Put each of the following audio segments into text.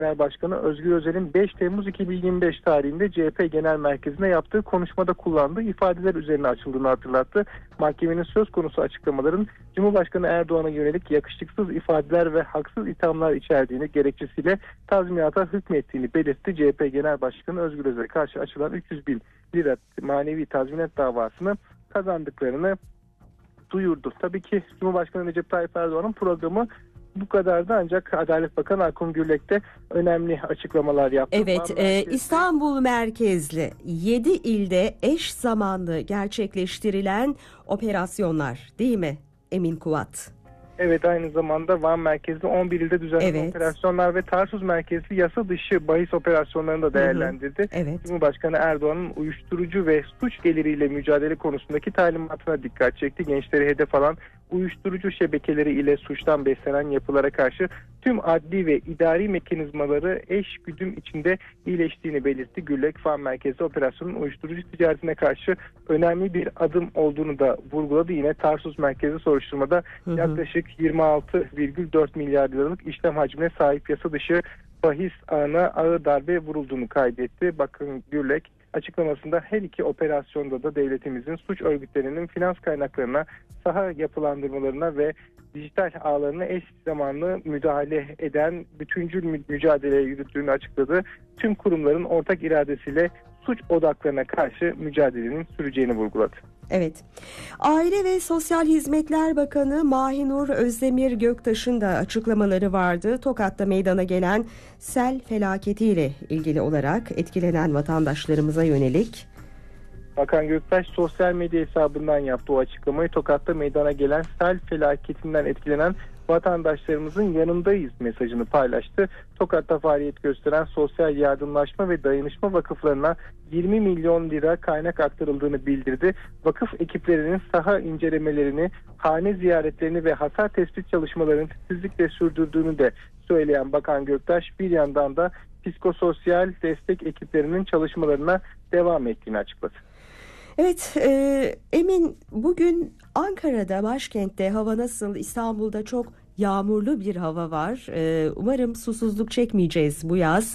Genel Başkanı Özgür Özel'in 5 Temmuz 2025 tarihinde CHP Genel Merkezi'nde yaptığı konuşmada kullandığı ifadeler üzerine açıldığını hatırlattı. Mahkemenin söz konusu açıklamaların Cumhurbaşkanı Erdoğan'a yönelik yakışıksız ifadeler ve haksız ithamlar içerdiğini gerekçesiyle tazminata hükmettiğini belirtti. CHP Genel Başkanı Özgür Özel'e karşı açılan 300 bin lira manevi tazminat davasını kazandıklarını duyurdu. Tabii ki Cumhurbaşkanı Recep Tayyip Erdoğan'ın programı bu kadardı, ancak Adalet Bakanı Akın Gürlek de önemli açıklamalar yaptı. Evet, İstanbul merkezli 7 ilde eş zamanlı gerçekleştirilen operasyonlar değil mi Emin Kuvat? Evet, aynı zamanda Van merkezli 11 ilde düzenlenen operasyonlar ve Tarsus merkezli yasa dışı bahis operasyonlarını da değerlendirdi. Evet. Cumhurbaşkanı Erdoğan'ın uyuşturucu ve suç geliriyle mücadele konusundaki talimatına dikkat çekti. Gençleri hedef alan uyuşturucu şebekeleri ile suçtan beslenen yapılara karşı tüm adli ve idari mekanizmaları eş güdüm içinde iyileştiğini belirtti. Gürlek, Van merkezli operasyonun uyuşturucu ticaretine karşı önemli bir adım olduğunu da vurguladı. Yine Tarsus merkezli soruşturmada yaklaşık 26,4 milyar liralık işlem hacmine sahip yasa dışı bahis ağına ağır darbe vurulduğunu kaydetti. Bakın Gürlek açıklamasında her iki operasyonda da devletimizin suç örgütlerinin finans kaynaklarına, saha yapılandırmalarına ve dijital ağlarına eş zamanlı müdahale eden bütüncül mücadele yürüttüğünü açıkladı. Tüm kurumların ortak iradesiyle suç odaklarına karşı mücadelenin süreceğini vurguladı. Evet. Aile ve Sosyal Hizmetler Bakanı Mahinur Özdemir Göktaş'ın da açıklamaları vardı. Tokat'ta meydana gelen sel felaketiyle ilgili olarak etkilenen vatandaşlarımıza yönelik. Bakan Göktaş sosyal medya hesabından yaptı o açıklamayı. Tokat'ta meydana gelen sel felaketinden etkilenen vatandaşlarımızın yanındayız mesajını paylaştı. Tokat'ta faaliyet gösteren Sosyal Yardımlaşma ve Dayanışma vakıflarına 20 milyon lira kaynak aktarıldığını bildirdi. Vakıf ekiplerinin saha incelemelerini, hane ziyaretlerini ve hasar tespit çalışmalarını titizlikle sürdürdüğünü de söyleyen Bakan Göktaş bir yandan da psikososyal destek ekiplerinin çalışmalarına devam ettiğini açıkladı. Evet, Emin, bugün Ankara'da, başkentte hava nasıl? İstanbul'da çok yağmurlu bir hava var. Umarım susuzluk çekmeyeceğiz bu yaz.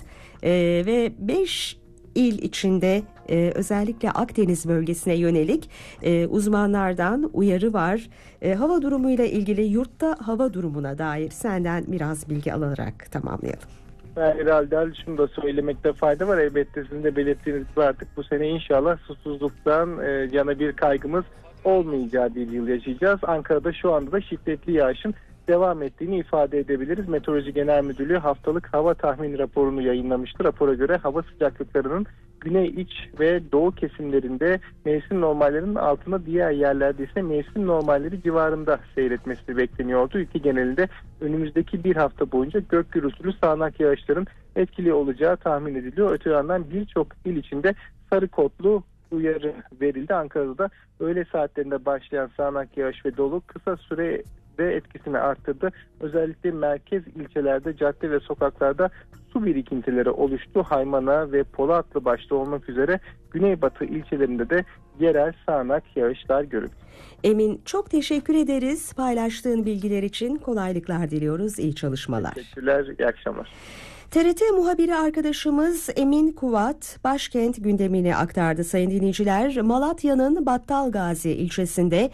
Ve 5 il içinde özellikle Akdeniz bölgesine yönelik uzmanlardan uyarı var. Hava durumuyla ilgili yurtta hava durumuna dair senden biraz bilgi alarak tamamlayalım. Herhalde şunu da söylemekte fayda var. Elbette sizin de belirttiğiniz gibi artık bu sene inşallah susuzluktan yana bir kaygımız olmayacağı bir yıl yaşayacağız. Ankara'da şu anda da şiddetli yağışın devam ettiğini ifade edebiliriz. Meteoroloji Genel Müdürlüğü haftalık hava tahmini raporunu yayınlamıştı. Rapora göre hava sıcaklıklarının güney iç ve doğu kesimlerinde mevsim normallerinin altında, diğer yerlerde ise mevsim normalleri civarında seyretmesi bekleniyordu. Ülke genelinde önümüzdeki bir hafta boyunca gök gürültülü sağanak yağışların etkili olacağı tahmin ediliyor. Öte yandan birçok il içinde sarı kodlu uyarı verildi. Ankara'da da öğle saatlerinde başlayan sağanak yağış ve dolu kısa süre de etkisini arttırdı. Özellikle merkez ilçelerde, cadde ve sokaklarda su birikintileri oluştu. Haymana ve Polatlı başta olmak üzere güneybatı ilçelerinde de yerel sağanak yağışlar görüldü. Emin, çok teşekkür ederiz. Paylaştığın bilgiler için kolaylıklar diliyoruz. İyi çalışmalar. Teşekkürler, iyi akşamlar. TRT muhabiri arkadaşımız Emin Kuvat başkent gündemini aktardı sayın dinleyiciler. Malatya'nın Battalgazi ilçesinde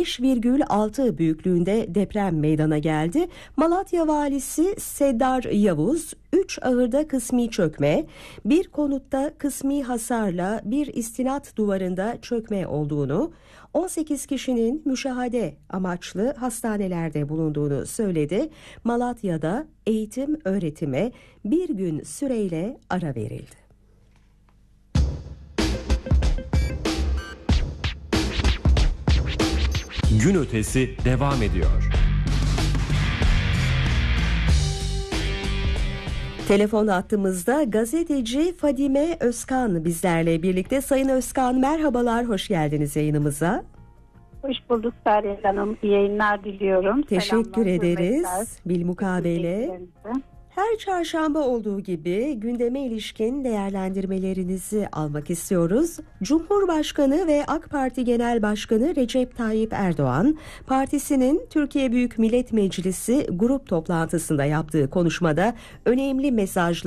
5,6 büyüklüğünde deprem meydana geldi. Malatya valisi Seddar Yavuz 3 ahırda kısmi çökme, bir konutta kısmi hasarla bir istinat duvarında çökme olduğunu, 18 kişinin müşahede amaçlı hastanelerde bulunduğunu söyledi. Malatya'da eğitim öğretime bir gün süreyle ara verildi. Gün ötesi devam ediyor. Telefon hattımızda gazeteci Fadime Özkan bizlerle birlikte. Sayın Özkan, merhabalar, hoş geldiniz yayınımıza. Hoş bulduk Serhat Hanım. İyi yayınlar diliyorum. Teşekkür ederiz. Bilmukabele. Her çarşamba olduğu gibi gündeme ilişkin değerlendirmelerinizi almak istiyoruz. Cumhurbaşkanı ve AK Parti Genel Başkanı Recep Tayyip Erdoğan, partisinin Türkiye Büyük Millet Meclisi grup toplantısında yaptığı konuşmada önemli mesajlar